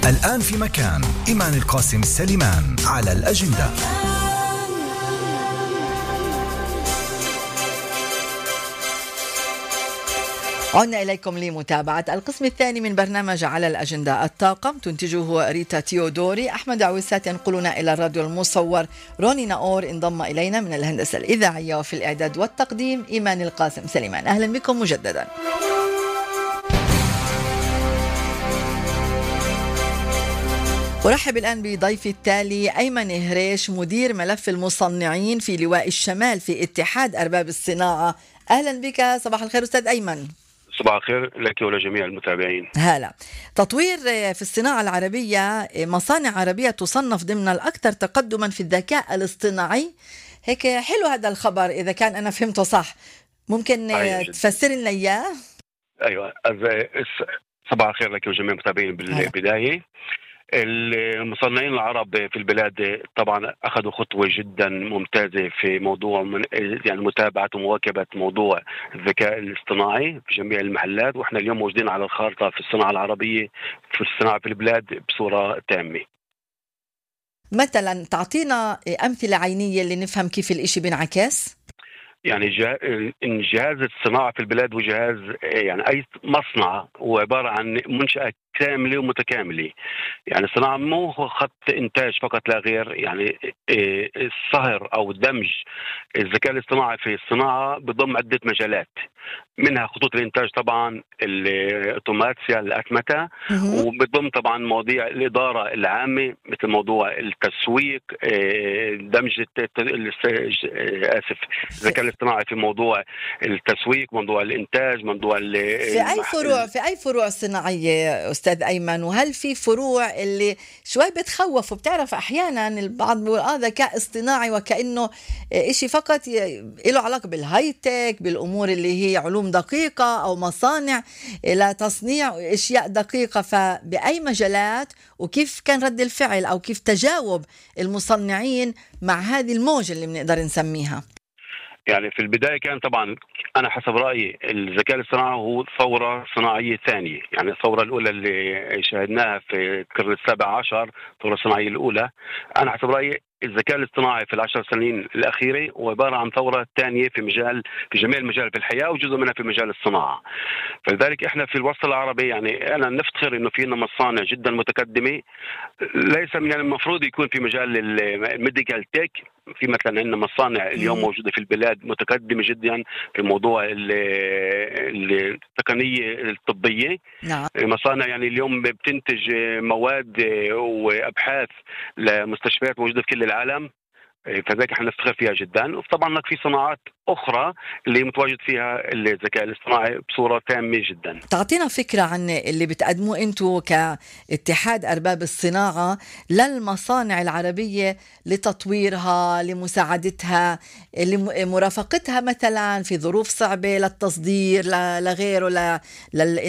الآن في مكان إيمان القاسم سليمان على الأجندة. عدنا إليكم لمتابعة القسم الثاني من برنامج على الأجندة. الطاقم تنتجه ريتا تيودوري، أحمد عويسات ينقلنا إلى الراديو المصور، روني ناور انضم إلينا من الهندسة الإذاعية، وفي الإعداد والتقديم إيمان القاسم سليمان. أهلا بكم مجددا. أرحب الآن بضيفي التالي أيمن هريش، مدير ملف المصنعين في لواء الشمال في اتحاد أرباب الصناعة. أهلا بك، صباح الخير أستاذ أيمن. صباح الخير لك ولجميع المتابعين. هلا. تطوير في الصناعة العربية، مصانع عربية تصنف ضمن الأكثر تقدما في الذكاء الاصطناعي. هيك حلو هذا الخبر إذا كان أنا فهمته صح، ممكن تفسر لنا إياه؟ أيوة، صباح الخير لك وجميع المتابعين. بالبداية المصنعين العرب في البلاد طبعا أخذوا خطوة جدا ممتازة في موضوع يعني متابعة ومواكبة موضوع الذكاء الاصطناعي في جميع المحلات، وإحنا اليوم موجودين على الخارطة في الصناعة العربية في الصناعة في البلاد بصورة تامة. مثلا تعطينا أمثلة عينية اللي نفهم كيف الإشي بينعكس. يعني جهاز الصناعة في البلاد وجهاز يعني أي مصنع هو عبارة عن منشأة كاملة ومتكاملة. يعني الصناعة مو هو خط إنتاج فقط لا غير، يعني الصهر أو دمج الذكاء الاصطناعي في الصناعة بضم عدة مجالات، منها خطوط الإنتاج طبعا، الأوتوماتيا، الأتمتة، وبضم طبعا مواضيع الإدارة العامة مثل موضوع التسويق، دمج الذكاء الاصطناعي في موضوع التسويق، موضوع الإنتاج، موضوع في أي فروع صناعية أستاذ أيمن؟ وهل في فروع اللي شوي بتخوف؟ وبتعرف أحيانا البعض بيقول ذكاء اصطناعي وكأنه إشي فقط له علاقة بالهايتك، بالأمور اللي هي علوم دقيقة أو مصانع لتصنيع أشياء دقيقة. فبأي مجالات وكيف كان رد الفعل أو كيف تجاوب المصنعين مع هذه الموجة اللي بنقدر نسميها؟ يعني في البداية كان طبعا أنا حسب رأيي الذكاء الاصطناعي هو ثورة صناعية ثانية. يعني الثورة الأولى اللي شاهدناها في القرن ال17، الثورة الصناعية الأولى، أنا حسب رأيي الذكاء الاصطناعي في ال10 سنين الأخيرة هو عبارة عن ثورة ثانية في جميع المجال في الحياة، وجزء منها في مجال الصناعة. فلذلك إحنا في الوسط العربي يعني أنا نفتخر إنه فينا مصانع جدا متقدمة، ليس من المفروض يكون في مجال الميديكال تيك. في مثلا عندنا مصانع اليوم موجودة في البلاد متقدمة جدا في موضوع التقنية الطبية. نعم. مصانع يعني اليوم بتنتج مواد وأبحاث لمستشفيات موجودة في كل العالم، فذلك احنا نفتخر فيها جدا. وطبعا في صناعات أخرى اللي متواجد فيها الذكاء الاصطناعي بصورة تامة جدا. تعطينا فكرة عن اللي بتقدموه أنتوا كاتحاد أرباب الصناعة للمصانع العربية لتطويرها، لمساعدتها، لمرافقتها مثلا في ظروف صعبة للتصدير لغيره